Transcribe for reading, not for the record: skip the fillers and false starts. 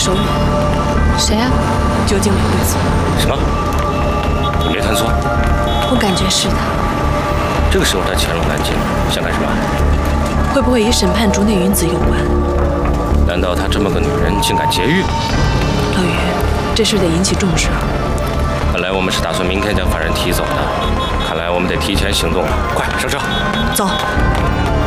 首领。谁啊？究竟哪个字？ 什么？你没看错？ 我感觉是他。 这个时候他潜入南京，想干什么？ 会不会与审判竹内云子有关？ 难道她这么个女人竟敢劫狱？ 老于，这事得引起重视啊！ 本来我们是打算明天将犯人提走的，看来我们得提前行动了。快上车， 走。